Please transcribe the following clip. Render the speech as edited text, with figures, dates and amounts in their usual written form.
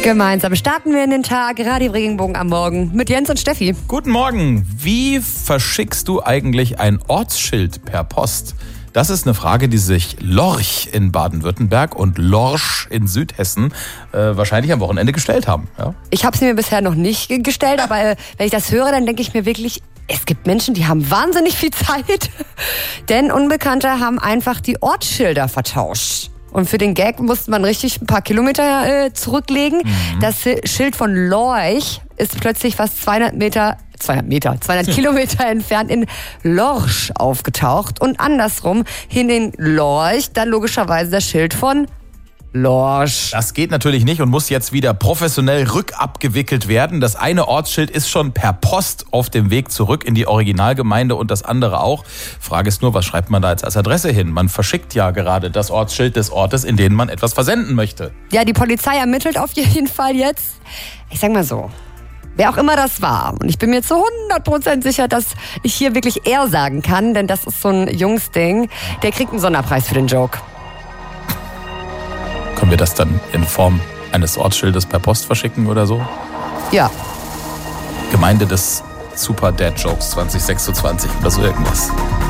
Gemeinsam starten wir in den Tag, Radio Regenbogen am Morgen mit Jens und Steffi. Guten Morgen. Wie verschickst du eigentlich ein Ortsschild per Post? Das ist eine Frage, die sich Lorch in Baden-Württemberg und Lorsch in Südhessen wahrscheinlich am Wochenende gestellt haben. Ja? Ich habe sie mir bisher noch nicht gestellt, aber wenn ich das höre, dann denke ich mir wirklich, es gibt Menschen, die haben wahnsinnig viel Zeit. Denn Unbekannte haben einfach die Ortsschilder vertauscht. Und für den Gag musste man richtig ein paar Kilometer zurücklegen. Das Schild von Lorch ist plötzlich fast 200 Kilometer entfernt in Lorsch aufgetaucht. Und andersrum hin in Lorch dann logischerweise das Schild von Lorsch. Das geht natürlich nicht und muss jetzt wieder professionell rückabgewickelt werden. Das eine Ortsschild ist schon per Post auf dem Weg zurück in die Originalgemeinde und das andere auch. Frage ist nur, was schreibt man da jetzt als Adresse hin? Man verschickt ja gerade das Ortsschild des Ortes, in den man etwas versenden möchte. Ja, die Polizei ermittelt auf jeden Fall jetzt. Ich sag mal so, wer auch immer das war, und ich bin mir zu 100% sicher, dass ich hier wirklich er sagen kann, denn das ist so ein Jungsding, der kriegt einen Sonderpreis für den Joke. Können wir das dann in Form eines Ortsschildes per Post verschicken oder so? Ja. Gemeinde des Super Dad Jokes 2026 oder so irgendwas.